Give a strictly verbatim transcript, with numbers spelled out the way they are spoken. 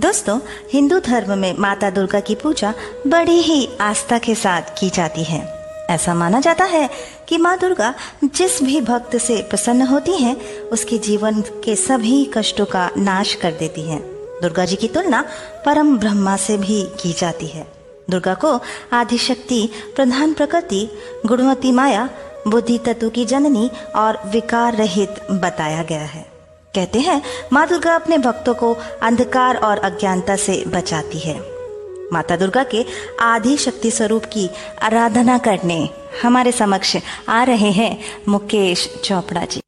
दोस्तों, हिंदू धर्म में माता दुर्गा की पूजा बड़ी ही आस्था के साथ की जाती है। ऐसा माना जाता है कि माँ दुर्गा जिस भी भक्त से प्रसन्न होती हैं, उसके जीवन के सभी कष्टों का नाश कर देती हैं। दुर्गा जी की तुलना परम ब्रह्मा से भी की जाती है। दुर्गा को आदिशक्ति, प्रधान प्रकृति, गुणवती माया, बुद्धि तत्व की जननी और विकार रहित बताया गया है। कहते हैं माँ दुर्गा अपने भक्तों को अंधकार और अज्ञानता से बचाती है। माता दुर्गा के आदि शक्ति स्वरूप की आराधना करने हमारे समक्ष आ रहे हैं मुकेश चोपड़ा जी।